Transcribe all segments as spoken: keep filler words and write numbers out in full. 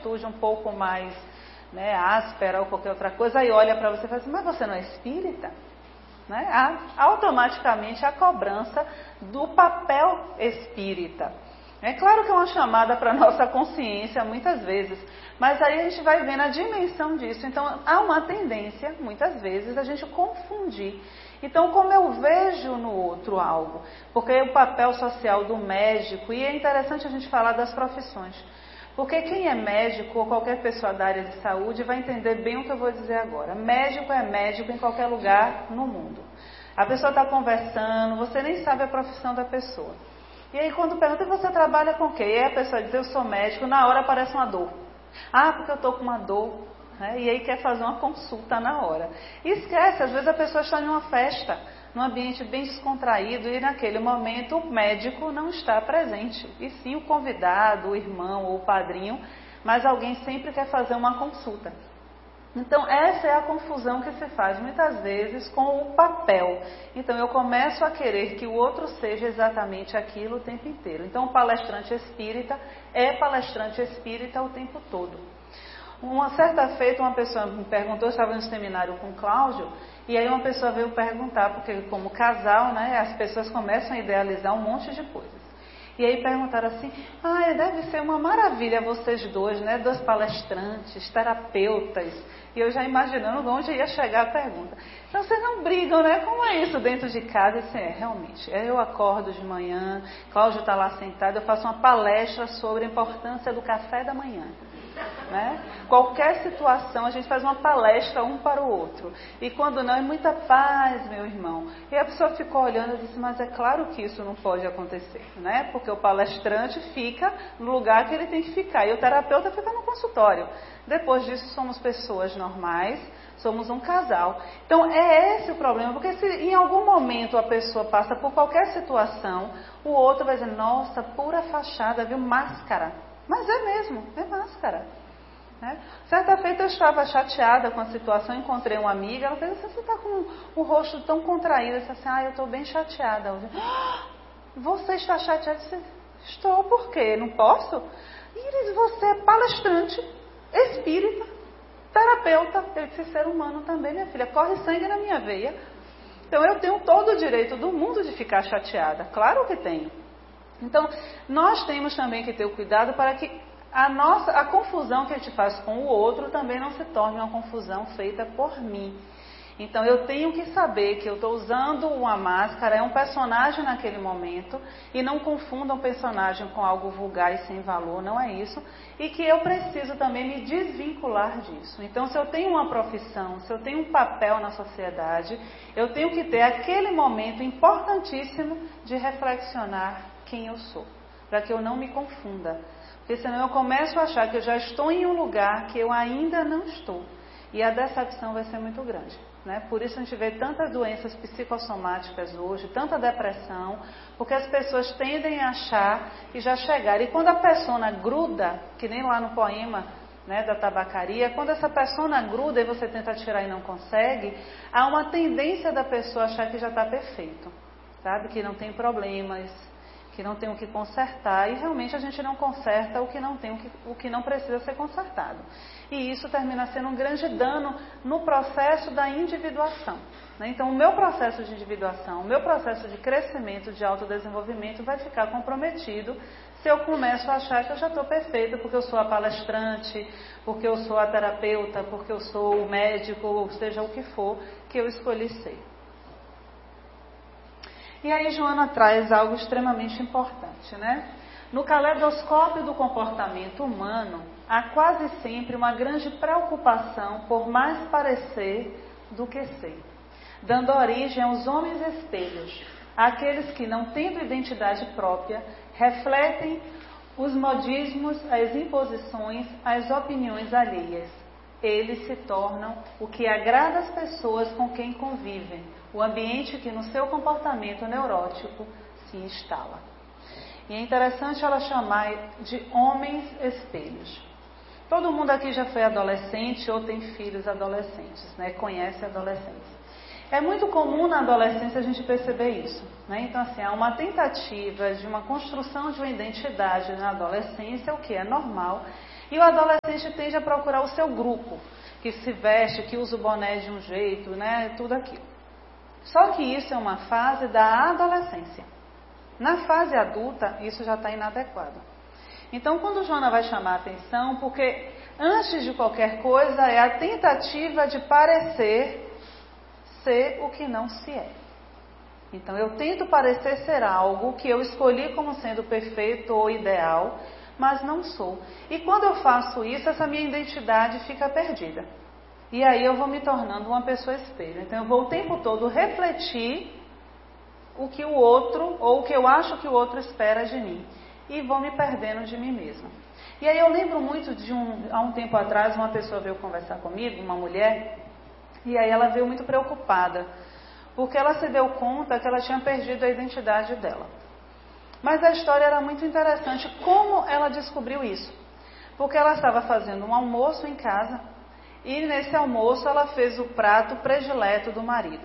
atitude um pouco mais, né, áspera ou qualquer outra coisa, aí olha para você e fala assim, mas você não é espírita? Né? Há automaticamente a cobrança do papel espírita. É claro que é uma chamada para a nossa consciência muitas vezes, mas aí a gente vai vendo a dimensão disso. Então há uma tendência, muitas vezes, a gente confundir. Então, como eu vejo no outro algo, porque é o papel social do médico, e é interessante a gente falar das profissões, porque quem é médico ou qualquer pessoa da área de saúde vai entender bem o que eu vou dizer agora. Médico é médico em qualquer lugar no mundo. A pessoa está conversando, você nem sabe a profissão da pessoa. E aí quando pergunta, você trabalha com o quê? E aí a pessoa diz, eu sou médico, na hora aparece uma dor. Ah, porque eu estou com uma dor. Né? E aí quer fazer uma consulta na hora. E esquece, às vezes a pessoa está em uma festa, num ambiente bem descontraído, e naquele momento o médico não está presente. E sim o convidado, o irmão ou o padrinho, mas alguém sempre quer fazer uma consulta. Então essa é a confusão que se faz muitas vezes com o papel. Então eu começo a querer que o outro seja exatamente aquilo o tempo inteiro. Então o palestrante espírita é palestrante espírita o tempo todo. Uma certa feita uma pessoa me perguntou, eu estava no seminário com o Cláudio, e aí uma pessoa veio perguntar, porque como casal, né, as pessoas começam a idealizar um monte de coisas. E aí perguntaram assim, ah, deve ser uma maravilha vocês dois, né? Dois palestrantes, terapeutas. E eu já imaginando onde ia chegar a pergunta. Então vocês não brigam, né? Como é isso dentro de casa? Assim, é, realmente. Eu acordo de manhã, Cláudio está lá sentado, eu faço uma palestra sobre a importância do café da manhã. Né? Qualquer situação a gente faz uma palestra um para o outro, e quando não é muita paz, meu irmão. E a pessoa ficou olhando e disse, mas é claro que isso não pode acontecer, né? Porque o palestrante fica no lugar que ele tem que ficar e o terapeuta fica no consultório. Depois disso somos pessoas normais, somos um casal. Então é esse o problema, porque se em algum momento a pessoa passa por qualquer situação, o outro vai dizer, nossa, pura fachada, viu, máscara. Mas é mesmo, é máscara. Né? Certa feita eu estava chateada com a situação, encontrei uma amiga, ela disse, você está com o rosto tão contraído, eu disse assim, ah, eu estou bem chateada hoje. Ah, você está chateada? Eu disse, estou, por quê? Não posso? Iris, você é palestrante, espírita, terapeuta, eu disse, ser humano também, minha filha, corre sangue na minha veia. Então eu tenho todo o direito do mundo de ficar chateada, claro que tenho. Então, nós temos também que ter o cuidado para que a, nossa, a confusão que a gente faz com o outro também não se torne uma confusão feita por mim. Então, eu tenho que saber que eu estou usando uma máscara, é um personagem naquele momento, e não confunda um personagem com algo vulgar e sem valor, não é isso. E que eu preciso também me desvincular disso. Então, se eu tenho uma profissão, se eu tenho um papel na sociedade, eu tenho que ter aquele momento importantíssimo de reflexionar quem eu sou, para que eu não me confunda, porque senão eu começo a achar que eu já estou em um lugar que eu ainda não estou, e a decepção vai ser muito grande, né? Por isso a gente vê tantas doenças psicossomáticas hoje, tanta depressão, porque as pessoas tendem a achar que já chegaram, e quando a persona gruda, que nem lá no poema, né, da tabacaria, quando essa persona gruda e você tenta tirar e não consegue, há uma tendência da pessoa achar que já está perfeito, sabe, que não tem problemas, que não tem o que consertar, e realmente a gente não conserta o que não tem, o que, o que não precisa ser consertado. E isso termina sendo um grande dano no processo da individuação. Né? Então, o meu processo de individuação, o meu processo de crescimento, de autodesenvolvimento vai ficar comprometido se eu começo a achar que eu já estou perfeita, porque eu sou a palestrante, porque eu sou a terapeuta, porque eu sou o médico, ou seja o que for que eu escolhi ser. E aí Joana traz algo extremamente importante, né? No caleidoscópio do comportamento humano, há quase sempre uma grande preocupação por mais parecer do que ser, dando origem aos homens espelhos, aqueles que, não tendo identidade própria, refletem os modismos, as imposições, as opiniões alheias. Eles se tornam o que agrada às pessoas com quem convivem, o ambiente que no seu comportamento neurótico se instala. E é interessante ela chamar de homens espelhos. Todo mundo aqui já foi adolescente ou tem filhos adolescentes, né? Conhece adolescentes. É muito comum na adolescência a gente perceber isso, né? Então, assim, há uma tentativa de uma construção de uma identidade na adolescência, o que é normal, E o adolescente tende a procurar o seu grupo, que se veste, que usa o boné de um jeito, né? Tudo aquilo. Só que isso é uma fase da adolescência. Na fase adulta, isso já está inadequado. Então, quando Joana vai chamar a atenção, porque antes de qualquer coisa é a tentativa de parecer ser o que não se é. Então, eu tento parecer ser algo que eu escolhi como sendo perfeito ou ideal, mas não sou. E quando eu faço isso, essa minha identidade fica perdida. E aí eu vou me tornando uma pessoa espelho. Então, eu vou o tempo todo refletir o que o outro, ou o que eu acho que o outro espera de mim. E vou me perdendo de mim mesma. E aí eu lembro muito de um, há um tempo atrás, uma pessoa veio conversar comigo, uma mulher, e aí ela veio muito preocupada, porque ela se deu conta que ela tinha perdido a identidade dela. Mas a história era muito interessante, como ela descobriu isso. Porque ela estava fazendo um almoço em casa, e nesse almoço ela fez o prato predileto do marido,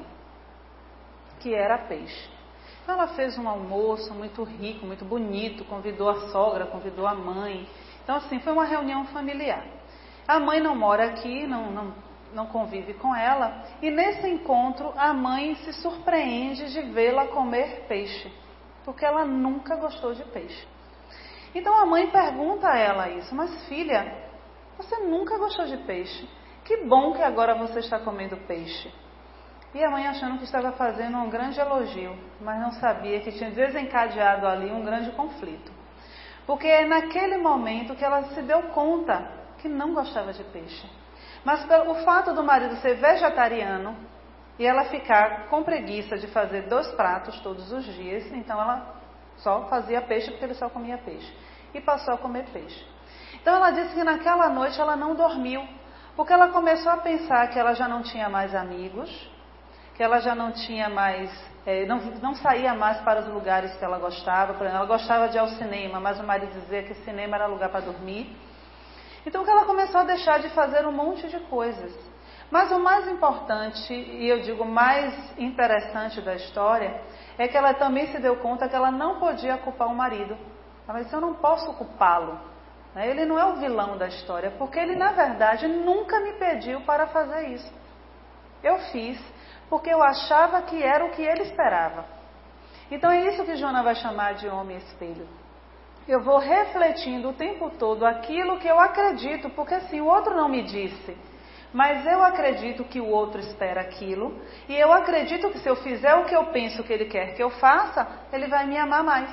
que era peixe. Então ela fez um almoço muito rico, muito bonito, convidou a sogra, convidou a mãe. Então assim, foi uma reunião familiar. A mãe não mora aqui, não, não, não convive com ela, e nesse encontro a mãe se surpreende de vê-la comer peixe, porque ela nunca gostou de peixe. Então a mãe pergunta a ela isso, mas filha, você nunca gostou de peixe? Que bom que agora você está comendo peixe. E a mãe achando que estava fazendo um grande elogio, mas não sabia que tinha desencadeado ali um grande conflito. Porque é naquele momento que ela se deu conta que não gostava de peixe. Mas pelo fato do marido ser vegetariano e ela ficar com preguiça de fazer dois pratos todos os dias, então ela só fazia peixe porque ele só comia peixe. E passou a comer peixe. Então ela disse que naquela noite ela não dormiu, porque ela começou a pensar que ela já não tinha mais amigos, que ela já não tinha mais, é, não, não saía mais para os lugares que ela gostava. Por exemplo, ela gostava de ir ao cinema, mas o marido dizia que cinema era lugar para dormir. Então que ela começou a deixar de fazer um monte de coisas. Mas o mais importante, e eu digo mais interessante da história, é que ela também se deu conta que ela não podia culpar o marido. Ela disse, eu não posso culpá-lo. Ele não é o vilão da história, porque ele na verdade nunca me pediu para fazer isso. Eu fiz porque eu achava que era o que ele esperava. Então é isso que Joana vai chamar de homem espelho. Eu vou refletindo o tempo todo aquilo que eu acredito, porque assim, o outro não me disse, mas eu acredito que o outro espera aquilo, e eu acredito que se eu fizer o que eu penso que ele quer que eu faça, ele vai me amar mais.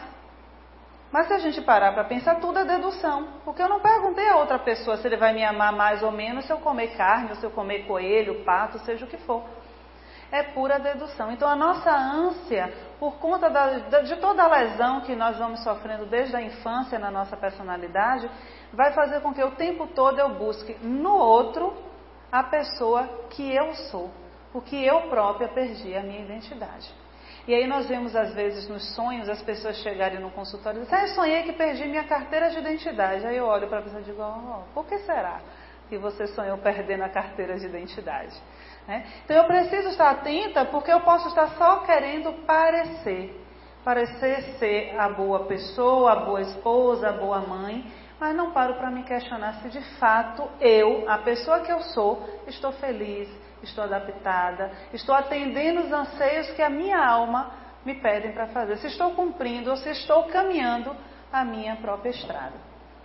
Mas se a gente parar para pensar, tudo é dedução, porque eu não perguntei a outra pessoa se ele vai me amar mais ou menos se eu comer carne, ou se eu comer coelho, pato, seja o que for. É pura dedução. Então a nossa ânsia, por conta da, de toda a lesão que nós vamos sofrendo desde a infância na nossa personalidade, vai fazer com que o tempo todo eu busque no outro a pessoa que eu sou, porque eu própria perdi a minha identidade. E aí nós vemos às vezes nos sonhos as pessoas chegarem no consultório e dizem, ah, eu sonhei que perdi minha carteira de identidade. Aí eu olho para a pessoa e digo, oh, por que será que você sonhou perdendo a carteira de identidade? Né? Então eu preciso estar atenta, porque eu posso estar só querendo parecer, parecer ser a boa pessoa, a boa esposa, a boa mãe, mas não paro para me questionar se de fato eu, a pessoa que eu sou, estou feliz, estou adaptada, estou atendendo os anseios que a minha alma me pedem para fazer, se estou cumprindo ou se estou caminhando a minha própria estrada.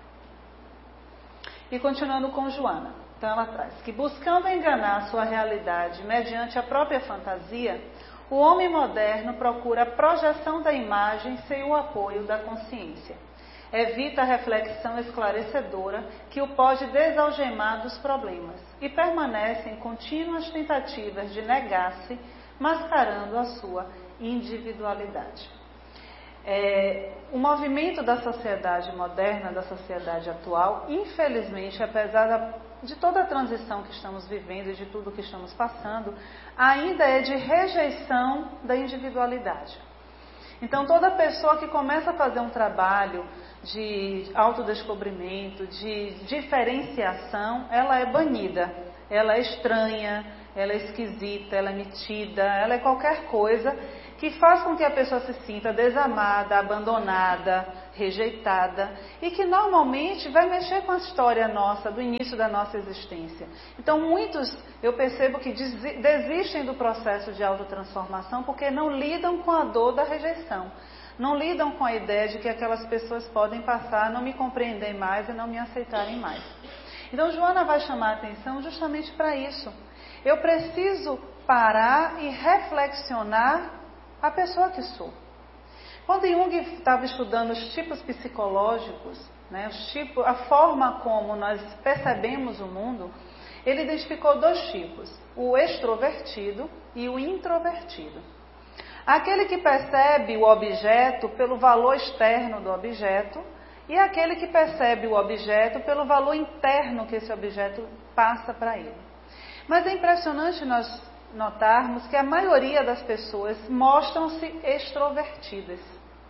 E continuando com Joana. Então ela traz que buscando enganar a sua realidade mediante a própria fantasia, o homem moderno procura a projeção da imagem sem o apoio da consciência. Evita a reflexão esclarecedora que o pode desalgemar dos problemas e permanece em contínuas tentativas de negar-se, mascarando a sua individualidade. É, o movimento da sociedade moderna, da sociedade atual, infelizmente, apesar da, de toda a transição que estamos vivendo e de tudo que estamos passando, ainda é de rejeição da individualidade. Então, toda pessoa que começa a fazer um trabalho de autodescobrimento, de diferenciação, ela é banida, ela é estranha, ela é esquisita, ela é metida, ela é qualquer coisa que faz com que a pessoa se sinta desamada, abandonada, rejeitada, e que normalmente vai mexer com a história nossa, do início da nossa existência. Então muitos, eu percebo que desistem do processo de autotransformação porque não lidam com a dor da rejeição. Não lidam com a ideia de que aquelas pessoas podem passar a não me compreender mais e não me aceitarem mais. Então, Joana vai chamar a atenção justamente para isso. Eu preciso parar e reflexionar a pessoa que sou. Quando Jung estava estudando os tipos psicológicos, né, os tipos, a forma como nós percebemos o mundo, ele identificou dois tipos, o extrovertido e o introvertido. Aquele que percebe o objeto pelo valor externo do objeto e aquele que percebe o objeto pelo valor interno que esse objeto passa para ele. Mas é impressionante nós notarmos que a maioria das pessoas mostram-se extrovertidas.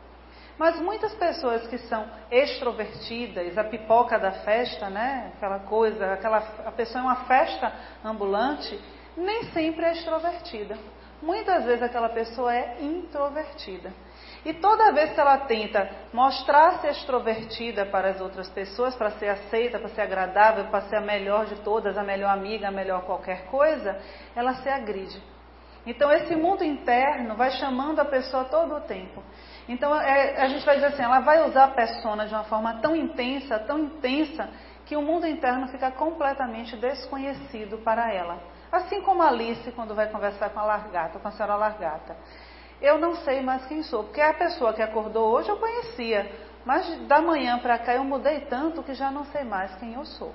Mas muitas pessoas que são extrovertidas, a pipoca da festa, né? Aquela coisa, aquela, a pessoa é uma festa ambulante, nem sempre é extrovertida. Muitas vezes aquela pessoa é introvertida. E toda vez que ela tenta mostrar-se extrovertida para as outras pessoas, para ser aceita, para ser agradável, para ser a melhor de todas, a melhor amiga, a melhor qualquer coisa, ela se agride. Então esse mundo interno vai chamando a pessoa todo o tempo. Então é, a gente vai dizer assim, ela vai usar a persona de uma forma tão intensa, tão intensa, que o mundo interno fica completamente desconhecido para ela. Assim como a Alice, quando vai conversar com a Largata, com a senhora Largata. Eu não sei mais quem sou, porque a pessoa que acordou hoje eu conhecia, mas da manhã para cá eu mudei tanto que já não sei mais quem eu sou.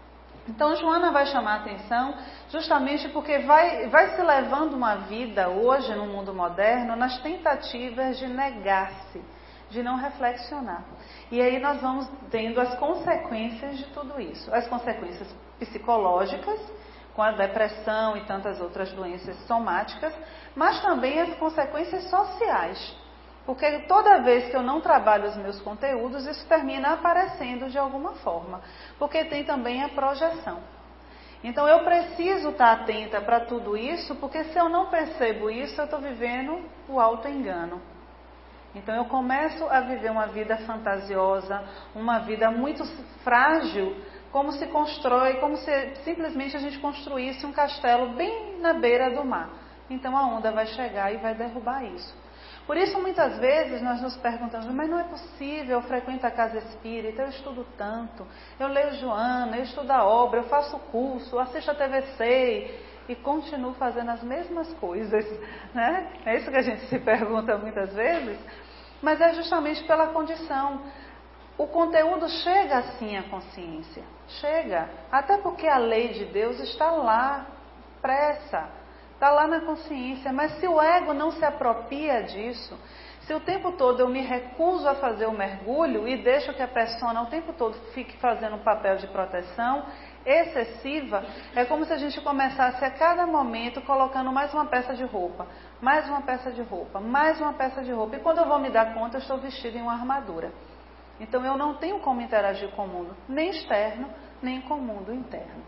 Então Joana vai chamar a atenção justamente porque vai, vai se levando uma vida hoje no mundo moderno nas tentativas de negar-se, de não reflexionar. E aí nós vamos tendo as consequências de tudo isso, as consequências psicológicas, com a depressão e tantas outras doenças somáticas, mas também as consequências sociais. Porque toda vez que eu não trabalho os meus conteúdos, isso termina aparecendo de alguma forma. Porque tem também a projeção. Então eu preciso estar atenta para tudo isso, porque se eu não percebo isso, eu estou vivendo o auto-engano. Então eu começo a viver uma vida fantasiosa, uma vida muito frágil, como se constrói, como se simplesmente a gente construísse um castelo bem na beira do mar. Então a onda vai chegar e vai derrubar isso. Por isso muitas vezes nós nos perguntamos, mas não é possível, eu frequento a casa espírita, eu estudo tanto, eu leio Joana, eu estudo a obra, eu faço curso, assisto a T V C e continuo fazendo as mesmas coisas, né? É isso que a gente se pergunta muitas vezes, mas é justamente pela condição. O conteúdo chega assim à consciência, chega, até porque a lei de Deus está lá, pressa, está lá na consciência, mas se o ego não se apropria disso, se o tempo todo eu me recuso a fazer o mergulho e deixo que a persona o tempo todo fique fazendo um papel de proteção excessiva, é como se a gente começasse a cada momento colocando mais uma peça de roupa, mais uma peça de roupa, mais uma peça de roupa, e quando eu vou me dar conta eu estou vestida em uma armadura. Então eu não tenho como interagir com o mundo, nem externo, nem com o mundo interno.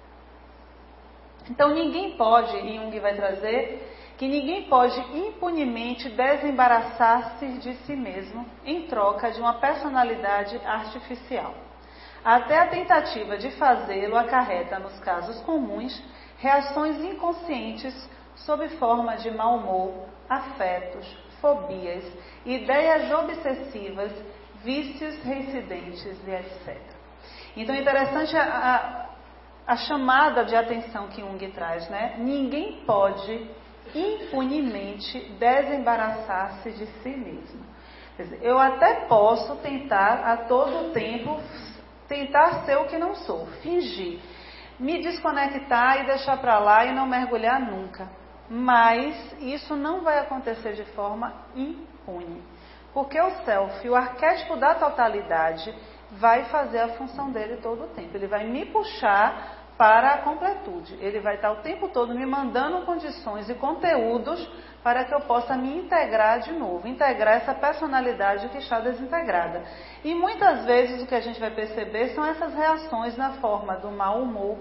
Então ninguém pode, e Jung vai trazer, que ninguém pode impunemente desembaraçar-se de si mesmo em troca de uma personalidade artificial. Até a tentativa de fazê-lo acarreta, nos casos comuns, reações inconscientes sob forma de mau humor, afetos, fobias, ideias obsessivas, vícios reincidentes e etcétera. Então é interessante a, a, a chamada de atenção que Jung traz, né? Ninguém pode impunemente desembaraçar-se de si mesmo. Quer dizer, eu até posso tentar a todo tempo, tentar ser o que não sou, fingir, me desconectar e deixar para lá e não mergulhar nunca. Mas isso não vai acontecer de forma impune. Porque o self, o arquétipo da totalidade, vai fazer a função dele todo o tempo. Ele vai me puxar para a completude. Ele vai estar o tempo todo me mandando condições e conteúdos para que eu possa me integrar de novo. Integrar essa personalidade que está desintegrada. E muitas vezes o que a gente vai perceber são essas reações na forma do mau humor.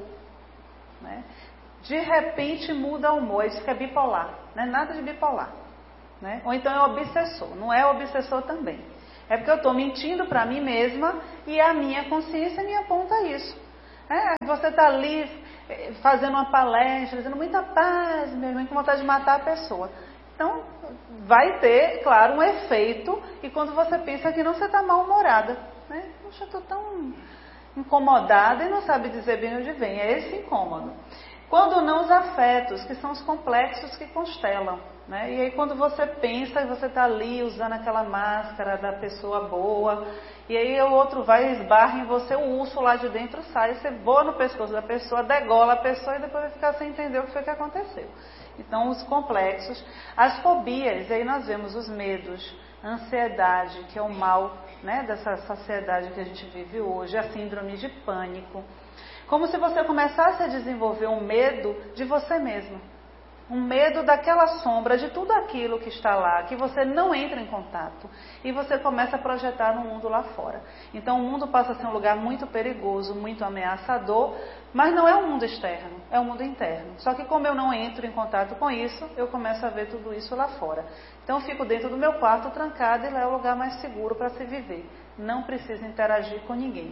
Né? De repente muda o humor, isso que é bipolar. Não é nada de bipolar. né? Ou então é obsessor. Não é obsessor também. É porque eu estou mentindo para mim mesma e a minha consciência me aponta isso. É, você está ali fazendo uma palestra, dizendo muita paz, meu irmão, com vontade de matar a pessoa. Então, vai ter, claro, um efeito. E quando você pensa que não, você está mal-humorada, né? Poxa, eu estou tão incomodada e não sabe dizer bem onde vem. É esse incômodo. Quando não, os afetos, que são os complexos que constelam, né? E aí quando você pensa que você está ali usando aquela máscara da pessoa boa, e aí o outro vai e esbarra em você, o urso lá de dentro sai, você voa no pescoço da pessoa, degola a pessoa e depois vai ficar sem entender o que foi que aconteceu. Então os complexos, as fobias, e aí nós vemos os medos, a ansiedade, que é o mal, né, dessa sociedade que a gente vive hoje, a síndrome de pânico. Como se você começasse a desenvolver um medo de você mesmo. Um medo daquela sombra, de tudo aquilo que está lá, que você não entra em contato. E você começa a projetar no mundo lá fora. Então o mundo passa a ser um lugar muito perigoso, muito ameaçador, mas não é um mundo externo, é um mundo interno. Só que como eu não entro em contato com isso, eu começo a ver tudo isso lá fora. Então eu fico dentro do meu quarto trancada e lá é o lugar mais seguro para se viver. Não preciso interagir com ninguém.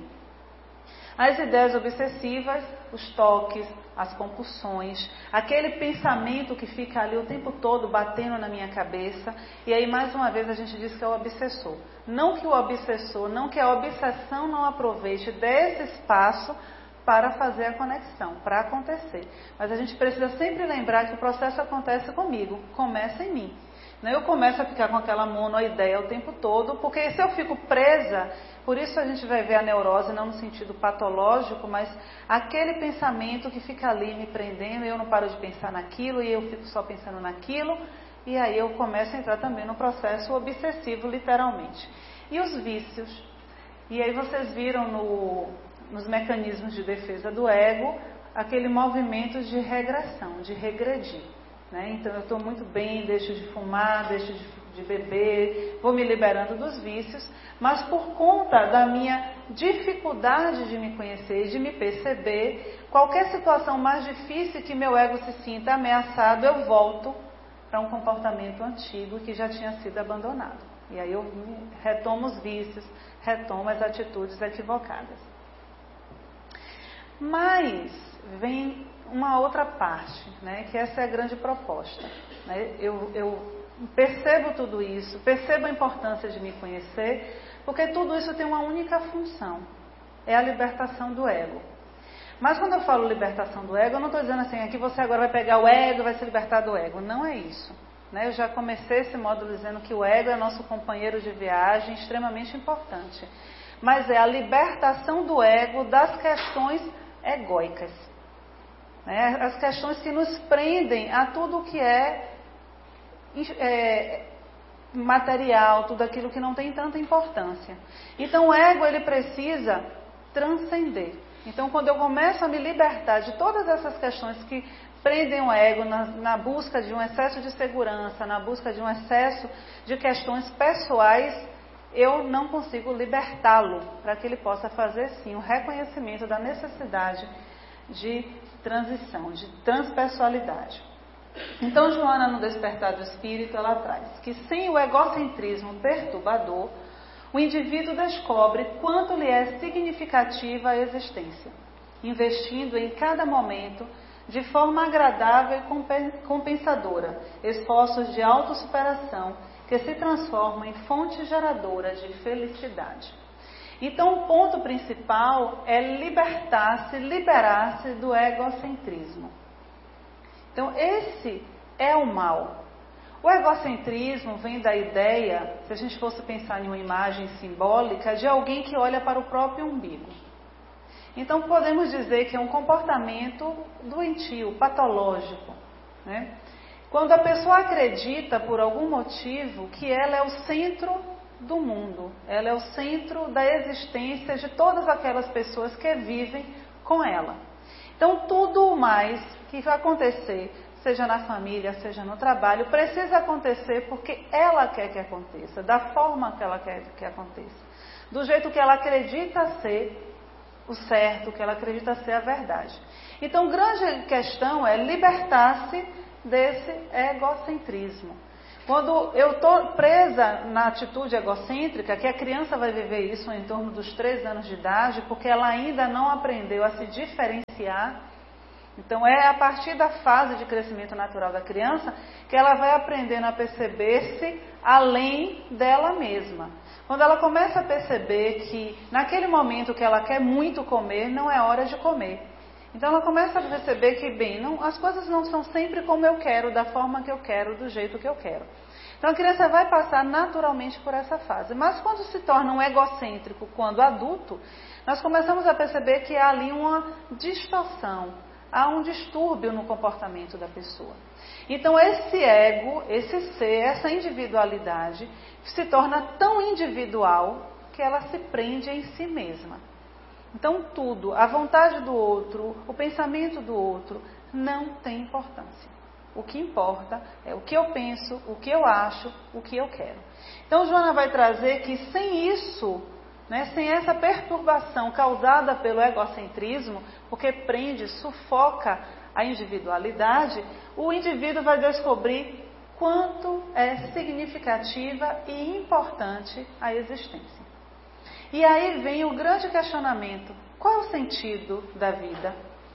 As ideias obsessivas, os toques, as compulsões, aquele pensamento que fica ali o tempo todo batendo na minha cabeça. E aí mais uma vez a gente diz que é o obsessor. Não que o obsessor, não que a obsessão não aproveite desse espaço para fazer a conexão, para acontecer. Mas a gente precisa sempre lembrar que o processo acontece comigo, começa em mim. Eu começo a ficar com aquela monoideia o tempo todo, porque se eu fico presa, por isso a gente vai ver a neurose não no sentido patológico, mas aquele pensamento que fica ali me prendendo, e eu não paro de pensar naquilo, e eu fico só pensando naquilo, e aí eu começo a entrar também no processo obsessivo, literalmente. E os vícios? E aí vocês viram no, nos mecanismos de defesa do ego, aquele movimento de regressão, de regredir. Né? Então eu estou muito bem, deixo de fumar, deixo de, de beber, vou me liberando dos vícios, mas por conta da minha dificuldade de me conhecer, de me perceber, qualquer situação mais difícil que meu ego se sinta ameaçado, eu volto para um comportamento antigo que já tinha sido abandonado. E aí eu retomo os vícios, retomo as atitudes equivocadas. Mas vem uma outra parte, né, que essa é a grande proposta. Né? Eu, eu percebo tudo isso, percebo a importância de me conhecer, porque tudo isso tem uma única função, é a libertação do ego. Mas quando eu falo libertação do ego, eu não estou dizendo assim, aqui você agora vai pegar o ego e vai se libertar do ego. Não é isso. Né? Eu já comecei esse módulo dizendo que o ego é nosso companheiro de viagem, extremamente importante. Mas é a libertação do ego das questões egóicas. Né? As questões que nos prendem a tudo que é, é material, tudo aquilo que não tem tanta importância. Então o ego ele precisa transcender. Então quando eu começo a me libertar de todas essas questões que prendem o ego na, na busca de um excesso de segurança, na busca de um excesso de questões pessoais, eu não consigo libertá-lo para que ele possa fazer sim o reconhecimento da necessidade de transição, de transpessoalidade. Então Joana, no Despertar do Espírito, ela traz que sem o egocentrismo perturbador, o indivíduo descobre quanto lhe é significativa a existência, investindo em cada momento de forma agradável e compensadora, esforços de autossuperação que se transformam em fonte geradora de felicidade. Então, o ponto principal é libertar-se, liberar-se do egocentrismo. Então, esse é o mal. O egocentrismo vem da ideia, se a gente fosse pensar em uma imagem simbólica, de alguém que olha para o próprio umbigo. Então, podemos dizer que é um comportamento doentio, patológico, né? Quando a pessoa acredita, por algum motivo, que ela é o centro do mundo, ela é o centro da existência de todas aquelas pessoas que vivem com ela. Então, tudo mais que vai acontecer, seja na família, seja no trabalho, precisa acontecer porque ela quer que aconteça, da forma que ela quer que aconteça, do jeito que ela acredita ser o certo, que ela acredita ser a verdade. Então, grande questão é libertar-se desse egocentrismo. Quando eu estou presa na atitude egocêntrica, que a criança vai viver isso em torno dos três anos de idade, porque ela ainda não aprendeu a se diferenciar. Então é a partir da fase de crescimento natural da criança que ela vai aprendendo a perceber-se além dela mesma. Quando ela começa a perceber que naquele momento que ela quer muito comer, não é hora de comer. Então ela começa a perceber que, bem, não, as coisas não são sempre como eu quero, da forma que eu quero, do jeito que eu quero. Então a criança vai passar naturalmente por essa fase. Mas quando se torna um egocêntrico, quando adulto, nós começamos a perceber que há ali uma distorção, há um distúrbio no comportamento da pessoa. Então esse ego, esse ser, essa individualidade se torna tão individual que ela se prende em si mesma. Então tudo, a vontade do outro, o pensamento do outro, não tem importância. O que importa é o que eu penso, o que eu acho, o que eu quero. Então Joana vai trazer que sem isso, né, sem essa perturbação causada pelo egocentrismo, porque prende, sufoca a individualidade, o indivíduo vai descobrir quanto é significativa e importante a existência. E aí vem o grande questionamento: qual é o sentido da vida?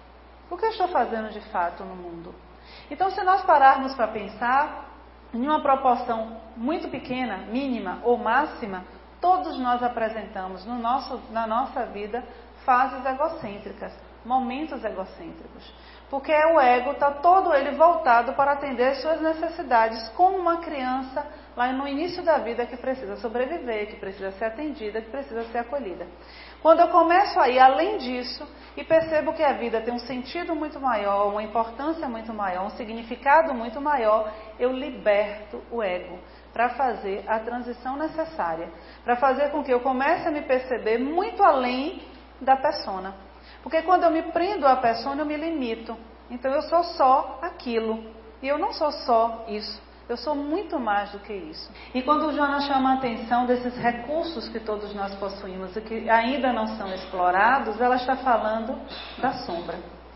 O que eu estou fazendo de fato no mundo? Então, se nós pararmos para pensar, em uma proporção muito pequena, mínima ou máxima, todos nós apresentamos no nosso, na nossa vida fases egocêntricas, momentos egocêntricos. Porque o ego está todo ele voltado para atender as suas necessidades, como uma criança lá no início da vida que precisa sobreviver, que precisa ser atendida, que precisa ser acolhida. Quando eu começo a ir além disso e percebo que a vida tem um sentido muito maior, uma importância muito maior, um significado muito maior, eu liberto o ego para fazer a transição necessária, para fazer com que eu comece a me perceber muito além da persona. Porque quando eu me prendo à persona, eu me limito. Então eu sou só aquilo. E eu não sou só isso. Eu sou muito mais do que isso. E quando o Joana chama a atenção desses recursos que todos nós possuímos e que ainda não são explorados, ela está falando da sombra.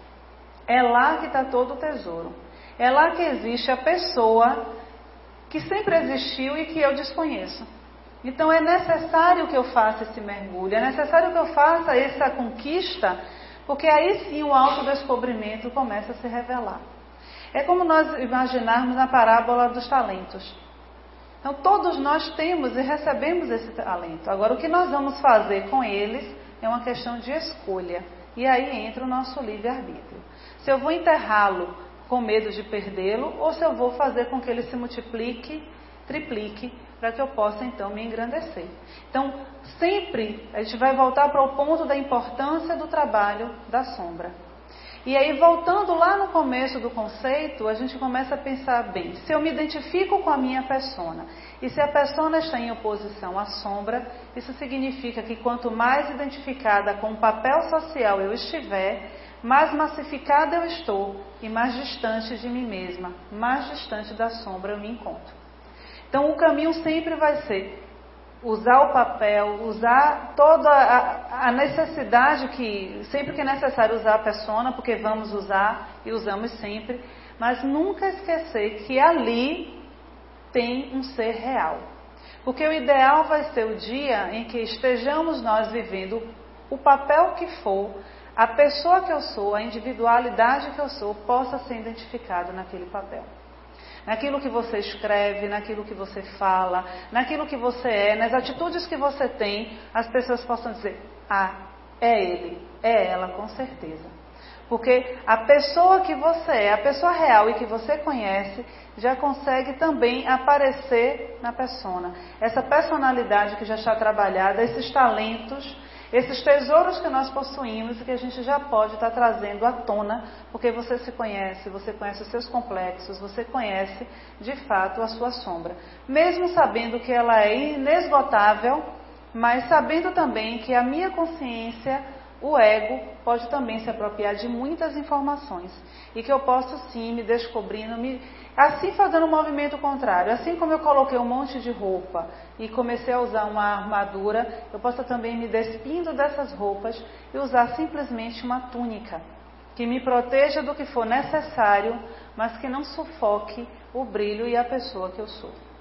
É lá que está todo o tesouro. É lá que existe a pessoa que sempre existiu e que eu desconheço. Então é necessário que eu faça esse mergulho, é necessário que eu faça essa conquista, porque aí sim o autodescobrimento começa a se revelar. É como nós imaginarmos na parábola dos talentos. Então todos nós temos e recebemos esse talento. Agora o que nós vamos fazer com eles é uma questão de escolha. E aí entra o nosso livre-arbítrio. Se eu vou enterrá-lo com medo de perdê-lo, ou se eu vou fazer com que ele se multiplique, triplique, para que eu possa então me engrandecer. Então, sempre a gente vai voltar para o ponto da importância do trabalho da sombra. E aí, voltando lá no começo do conceito, a gente começa a pensar, bem, se eu me identifico com a minha persona, e se a persona está em oposição à sombra, isso significa que quanto mais identificada com o papel social eu estiver, mais massificada eu estou e mais distante de mim mesma, mais distante da sombra eu me encontro. Então o caminho sempre vai ser usar o papel, usar toda a, a necessidade que, sempre que é necessário usar a persona, porque vamos usar e usamos sempre, mas nunca esquecer que ali tem um ser real. Porque o ideal vai ser o dia em que estejamos nós vivendo o papel que for, a pessoa que eu sou, a individualidade que eu sou, possa ser identificado naquele papel. Naquilo que você escreve, naquilo que você fala, naquilo que você é, nas atitudes que você tem, as pessoas possam dizer, ah, é ele, é ela, com certeza. Porque a pessoa que você é, a pessoa real e que você conhece, já consegue também aparecer na persona. Essa personalidade que já está trabalhada, esses talentos, esses tesouros que nós possuímos e que a gente já pode estar trazendo à tona, porque você se conhece, você conhece os seus complexos, você conhece de fato a sua sombra. Mesmo sabendo que ela é inesgotável, mas sabendo também que a minha consciência, o ego, pode também se apropriar de muitas informações. E que eu posso sim me descobrindo, me... assim fazendo um movimento contrário. Assim como eu coloquei um monte de roupa e comecei a usar uma armadura, eu posso também me despindo dessas roupas e usar simplesmente uma túnica. Que me proteja do que for necessário, mas que não sufoque o brilho e a pessoa que eu sou.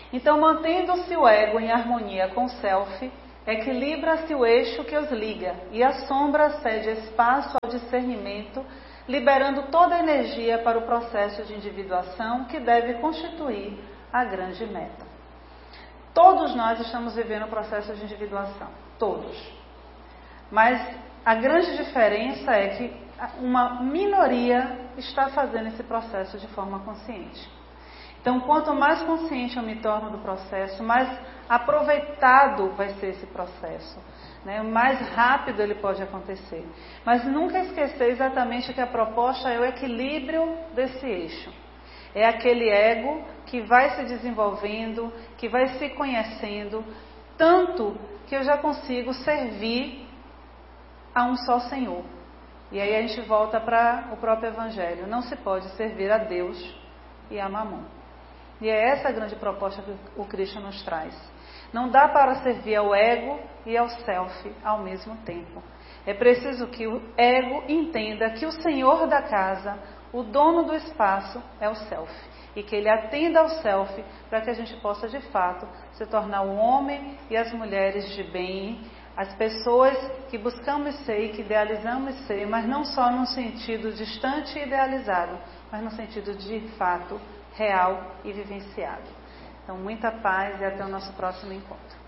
Então, mantendo-se o ego em harmonia com o self, equilibra-se o eixo que os liga e a sombra cede espaço ao discernimento, liberando toda a energia para o processo de individuação que deve constituir a grande meta. Todos nós estamos vivendo o processo de individuação, todos. Mas a grande diferença é que uma minoria está fazendo esse processo de forma consciente. Então, quanto mais consciente eu me torno do processo, mais aproveitado vai ser esse processo, né? Mais rápido ele pode acontecer. Mas nunca esquecer exatamente que a proposta é o equilíbrio desse eixo. É aquele ego que vai se desenvolvendo, que vai se conhecendo, tanto que eu já consigo servir a um só Senhor. E aí a gente volta para o próprio Evangelho. Não se pode servir a Deus e a Mamon. E é essa a grande proposta que o Krishna nos traz. Não dá para servir ao ego e ao self ao mesmo tempo. É preciso que o ego entenda que o senhor da casa, o dono do espaço, é o self. E que ele atenda ao self para que a gente possa, de fato, se tornar o homem e as mulheres de bem, as pessoas que buscamos ser e que idealizamos ser, mas não só num sentido distante e idealizado, mas no sentido de fato real e vivenciado. Então, muita paz e até o nosso próximo encontro.